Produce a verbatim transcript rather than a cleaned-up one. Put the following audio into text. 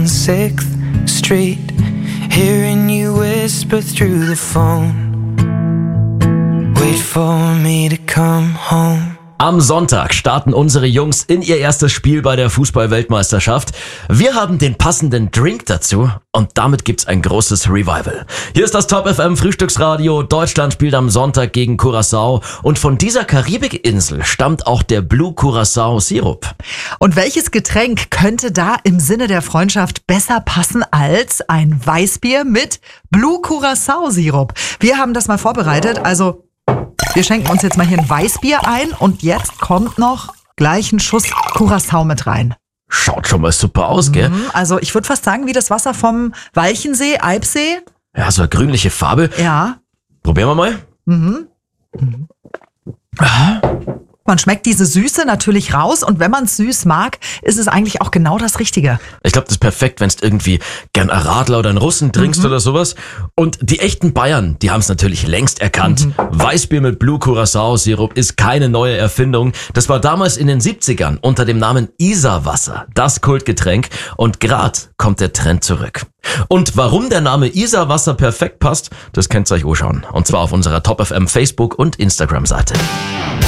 sixth Street, hearing you whisper through the phone. Wait for me to come home. Am Sonntag starten unsere Jungs in ihr erstes Spiel bei der Fußball-Weltmeisterschaft. Wir haben den passenden Drink dazu und damit gibt's ein großes Revival. Hier ist das Top F M Frühstücksradio. Deutschland spielt am Sonntag gegen Curaçao und von dieser Karibikinsel stammt auch der Blue Curaçao Sirup. Und welches Getränk könnte da im Sinne der Freundschaft besser passen als ein Weißbier mit Blue Curaçao Sirup? Wir haben das mal vorbereitet, also wir schenken uns jetzt mal hier ein Weißbier ein und jetzt kommt noch gleich ein Schuss Curaçao mit rein. Schaut schon mal super aus, gell? Also ich würde fast sagen, wie das Wasser vom Walchensee, Eibsee. Ja, so eine grünliche Farbe. Ja. Probieren wir mal. Mhm. Mhm. Man schmeckt diese Süße natürlich raus und wenn man es süß mag, ist es eigentlich auch genau das Richtige. Ich glaube, das ist perfekt, wenn du irgendwie gern einen Radler oder einen Russen trinkst mhm. oder sowas. Und die echten Bayern, die haben es natürlich längst erkannt. Mhm. Weißbier mit Blue Curaçao Sirup ist keine neue Erfindung. Das war damals in den siebzigern unter dem Namen Isarwasser, das Kultgetränk. Und grad kommt der Trend zurück. Und warum der Name Isarwasser perfekt passt, das könnt ihr euch anschauen. Und zwar auf unserer Top F M Facebook- und Instagram-Seite.